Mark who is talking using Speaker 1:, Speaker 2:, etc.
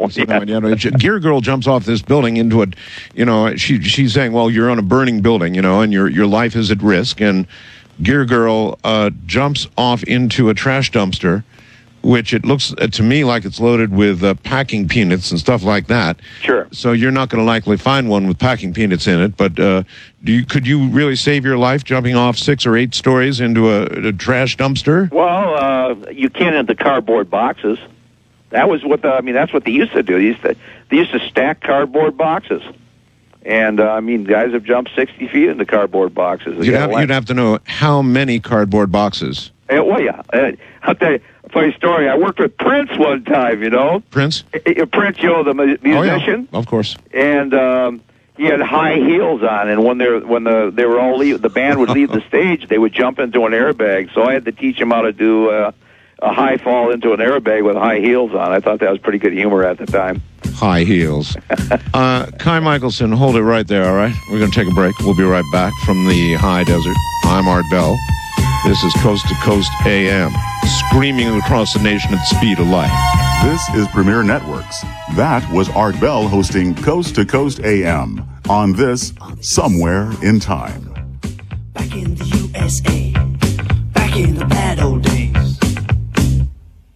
Speaker 1: Gear Girl jumps off this building into a, she's saying, well, you're on a burning building, and your life is at risk. And Gear Girl jumps off into a trash dumpster, which it looks to me like it's loaded with packing peanuts and stuff like that.
Speaker 2: Sure.
Speaker 1: So you're not going to likely find one with packing peanuts in it. But could you really save your life jumping off 6 or 8 stories into a trash dumpster?
Speaker 2: Well, you can in the cardboard boxes. That was what that's what they used to do. They used to stack cardboard boxes. And, guys have jumped 60 feet into cardboard boxes.
Speaker 1: You'd have to know how many cardboard boxes.
Speaker 2: Well, yeah. I'll tell you a funny story. I worked with Prince one time,
Speaker 1: Prince?
Speaker 2: Prince, the musician.
Speaker 1: Oh, yeah. Of course.
Speaker 2: And he had high heels on, and when they were all the band would leave the stage, they would jump into an airbag. So I had to teach him how to do a high fall into an airbag with high heels on. I thought that was pretty good humor at the time.
Speaker 1: High heels. Kai Michelson, hold it right there, all right? We're going to take a break. We'll be right back from the high desert. I'm Art Bell. This is Coast to Coast AM, screaming across the nation at the speed of light.
Speaker 3: This is Premier Networks. That was Art Bell hosting Coast to Coast AM on this Somewhere in Time.
Speaker 4: Back in the USA, back in the bad old days.